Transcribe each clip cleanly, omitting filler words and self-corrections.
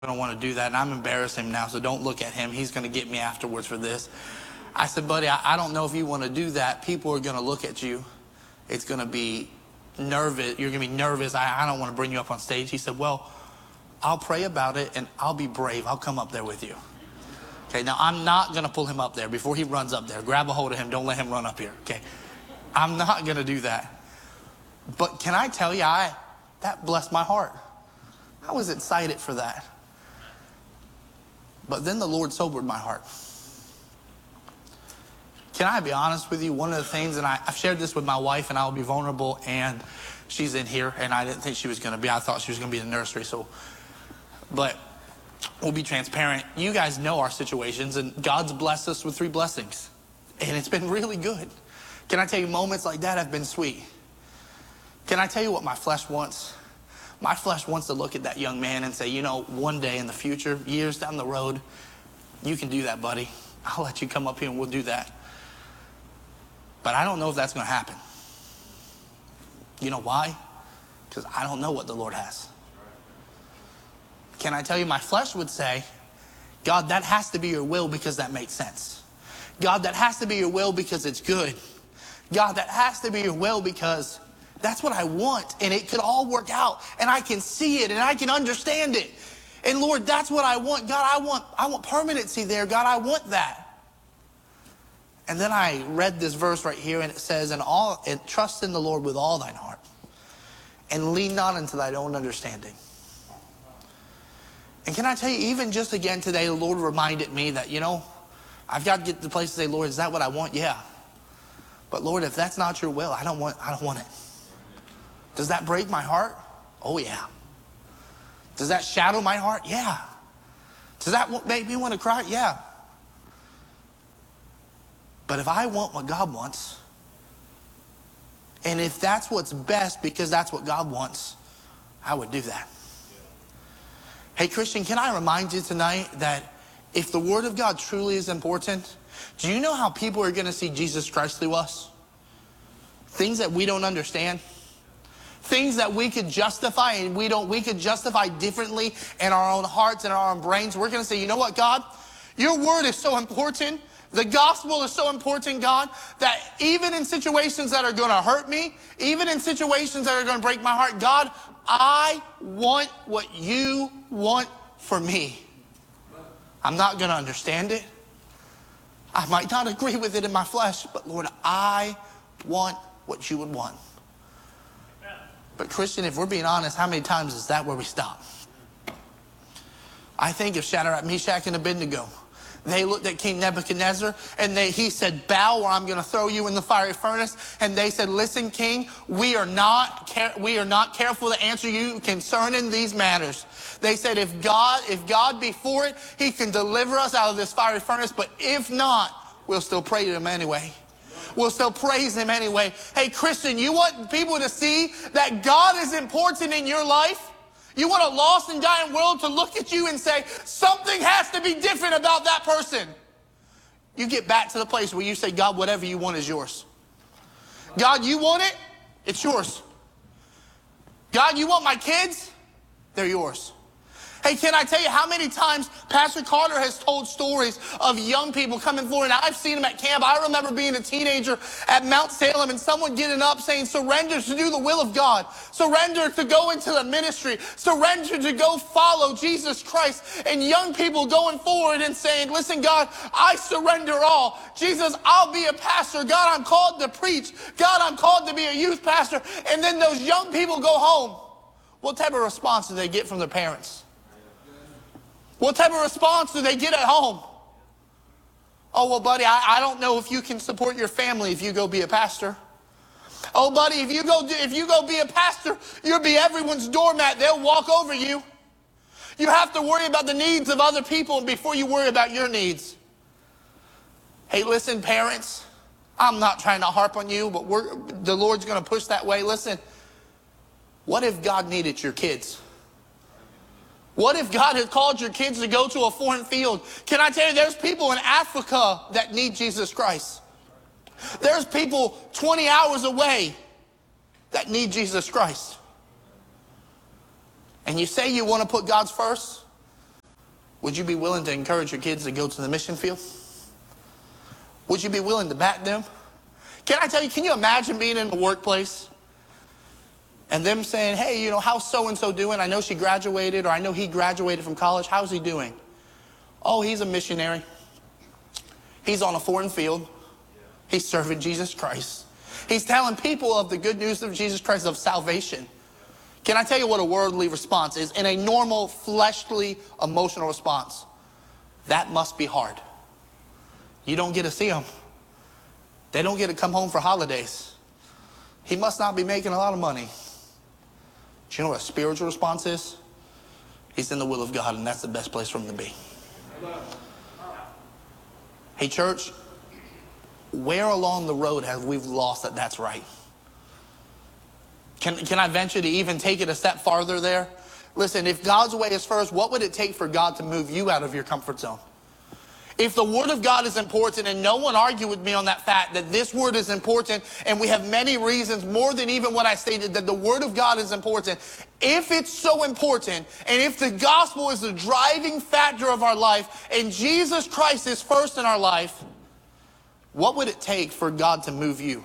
going to want to do that, and I'm embarrassing him now, so don't look at him. He's going to get me afterwards for this. I said, buddy, I don't know if you want to do that. People are going to look at you. It's going to be nervous. You're going to be nervous. I don't want to bring you up on stage. He said, well, I'll pray about it, and I'll be brave. I'll come up there with you. Okay, now I'm not going to pull him up there before he runs up there. Grab a hold of him. Don't let him run up here, okay? I'm not going to do that. But can I tell you, that blessed my heart. I was excited for that. But then the Lord sobered my heart. Can I be honest with you? One of the things, and I've shared this with my wife, and I'll be vulnerable, and she's in here, and I didn't think she was going to be. I thought she was going to be in the nursery, but we'll be transparent. You guys know our situations, and God's blessed us with 3 blessings, and it's been really good. Can I tell you, moments like that have been sweet? Can I tell you what my flesh wants? My flesh wants to look at that young man and say, you know, one day in the future, years down the road, you can do that, buddy. I'll let you come up here and we'll do that. But I don't know if that's going to happen. You know why? Because I don't know what the Lord has. Can I tell you, my flesh would say, God, that has to be your will because that makes sense. God, that has to be your will because it's good. God, that has to be your will because that's what I want, and it could all work out, and I can see it, and I can understand it. And Lord, that's what I want. God, I want permanency there. God, I want that. And then I read this verse right here, and it says, and trust in the Lord with all thine heart, and lean not unto thine own understanding. And can I tell you, even just again today, the Lord reminded me that, you know, I've got to get to the place to say, Lord, is that what I want? Yeah. But Lord, if that's not your will, I don't want it. Does that break my heart? Oh, yeah. Does that shadow my heart? Yeah. Does that make me want to cry? Yeah. But if I want what God wants, and if that's what's best because that's what God wants, I would do that. Hey, Christian, can I remind you tonight that if the Word of God truly is important, do you know how people are going to see Jesus Christ through us? Things that we don't understand. Things that we could justify and we could justify differently in our own hearts and our own brains. We're going to say, you know what, God? Your word is so important. The gospel is so important, God, that even in situations that are going to hurt me, even in situations that are going to break my heart, God, I want what you want for me. I'm not going to understand it. I might not agree with it in my flesh, but Lord, I want what you would want. But Christian, if we're being honest, how many times is that where we stop? I think of Shadrach, Meshach, and Abednego. They looked at King Nebuchadnezzar, and he said, bow or I'm going to throw you in the fiery furnace. And they said, listen, King, we are not careful to answer you concerning these matters. They said, if God be for it, he can deliver us out of this fiery furnace. But if not, we'll still pray to him anyway. We'll still praise him anyway. Hey, Christian, you want people to see that God is important in your life? You want a lost and dying world to look at you and say, something has to be different about that person. You get back to the place where you say, God, whatever you want is yours. God, you want it? It's yours. God, you want my kids? They're yours. Hey, can I tell you how many times Pastor Carter has told stories of young people coming forward, and I've seen them at camp. I remember being a teenager at Mount Salem and someone getting up saying, surrender to do the will of God. Surrender to go into the ministry. Surrender to go follow Jesus Christ. And young people going forward and saying, listen, God, I surrender all. Jesus, I'll be a pastor. God, I'm called to preach. God, I'm called to be a youth pastor. And then those young people go home. What type of response do they get from their parents? What type of response do they get at home? Oh, well, buddy, I don't know if you can support your family if you go be a pastor. Oh, buddy, if you go be a pastor, you'll be everyone's doormat. They'll walk over you. You have to worry about the needs of other people before you worry about your needs. Hey, listen, parents, I'm not trying to harp on you, but the Lord's going to push that way. Listen, what if God needed your kids? What if God had called your kids to go to a foreign field? Can I tell you, there's people in Africa that need Jesus Christ. There's people 20 hours away that need Jesus Christ. And you say you want to put God's first, Would you be willing to encourage your kids to go to the mission field? Would you be willing to back them? Can I tell you, can you imagine being in the workplace and them saying, hey, how's so-and-so doing? I know she graduated, or I know he graduated from college. How's he doing? Oh, he's a missionary. He's on a foreign field. He's serving Jesus Christ. He's telling people of the good news of Jesus Christ, of salvation. Can I tell you what a worldly response is? In a normal, fleshly, emotional response, that must be hard. You don't get to see them. They don't get to come home for holidays. He must not be making a lot of money. Do you know what a spiritual response is? He's in the will of God, and that's the best place for him to be. Hey, church, where along the road have we lost that that's right? Can I venture to even take it a step farther there? Listen, if God's way is first, what would it take for God to move you out of your comfort zone? If the Word of God is important, and no one argue with me on that fact that this Word is important, and we have many reasons, more than even what I stated, that the Word of God is important. If it's so important, and if the gospel is the driving factor of our life, and Jesus Christ is first in our life, what would it take for God to move you?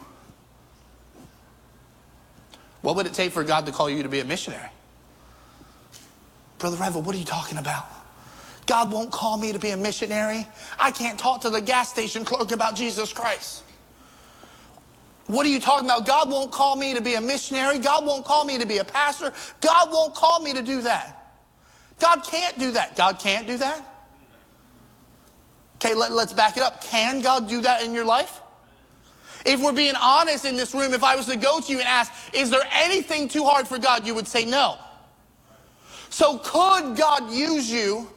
What would it take for God to call you to be a missionary? Brother Revel, what are you talking about? God won't call me to be a missionary. I can't talk to the gas station clerk about Jesus Christ. What are you talking about? God won't call me to be a missionary. God won't call me to be a pastor. God won't call me to do that. God can't do that. God can't do that? Okay, let's back it up. Can God do that in your life? If we're being honest in this room, if I was to go to you and ask, is there anything too hard for God? You would say no. So could God use you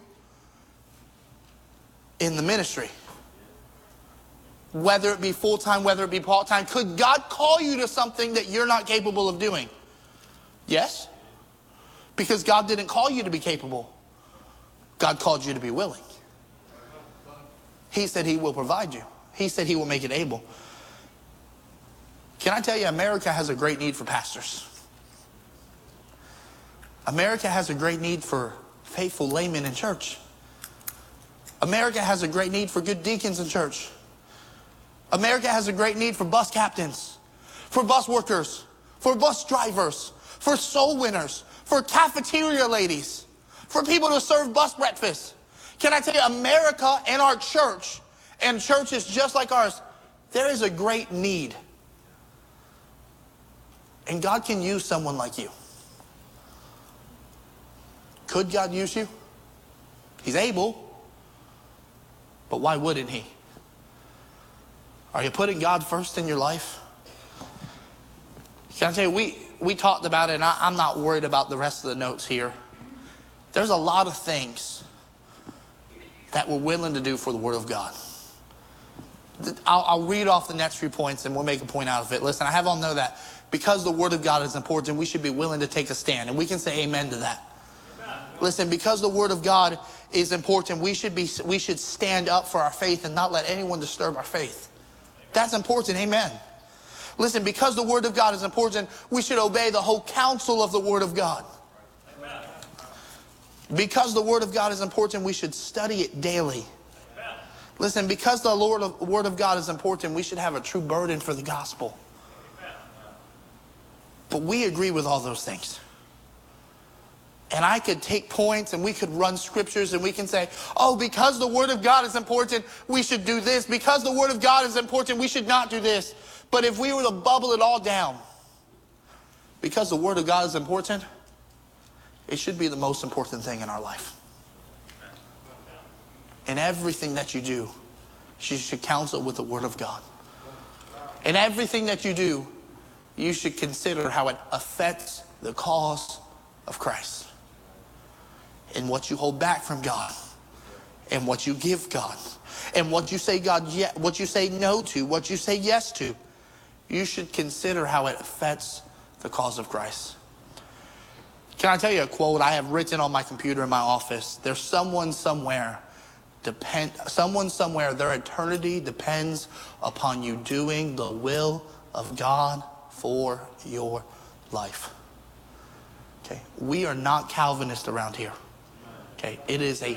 in the ministry? Whether it be full-time, whether it be part-time, could God call you to something that you're not capable of doing? Yes. Because God didn't call you to be capable. God called you to be willing. He said he will provide you. He said he will make it able. Can I tell you, America has a great need for pastors. America has a great need for faithful laymen in church. America has a great need for good deacons in church. America has a great need for bus captains, for bus workers, for bus drivers, for soul winners, for cafeteria ladies, for people to serve bus breakfast. Can I tell you, America and our church, and churches just like ours, there is a great need. And God can use someone like you. Could God use you? He's able. But why wouldn't he? Are you putting God first in your life? Can I tell you, we talked about it, and I'm not worried about the rest of the notes here. There's a lot of things that we're willing to do for the Word of God. I'll read off the next few points, and we'll make a point out of it. Listen, I have all know that because the Word of God is important, we should be willing to take a stand, and we can say amen to that. Listen, because the Word of God is important, we should stand up for our faith and not let anyone disturb our faith. That's important, amen. Listen, because the Word of God is important, we should obey the whole counsel of the Word of God. Amen. Because the Word of God is important, we should study it daily. Amen. Listen, because the Word of God is important, we should have a true burden for the gospel. Amen. But we agree with all those things. And I could take points and we could run scriptures and we can say, oh, because the Word of God is important, we should do this. Because the Word of God is important, we should not do this. But if we were to bubble it all down, because the Word of God is important, it should be the most important thing in our life. In everything that you do, you should counsel with the Word of God. In everything that you do, you should consider how it affects the cause of Christ. And what you hold back from God, and what you give God, and what you say what you say no to, what you say yes to, you should consider how it affects the cause of Christ. Can I tell you a quote I have written on my computer in my office? There's someone somewhere, their eternity depends upon you doing the will of God for your life. Okay, we are not Calvinist around here. Okay, it is a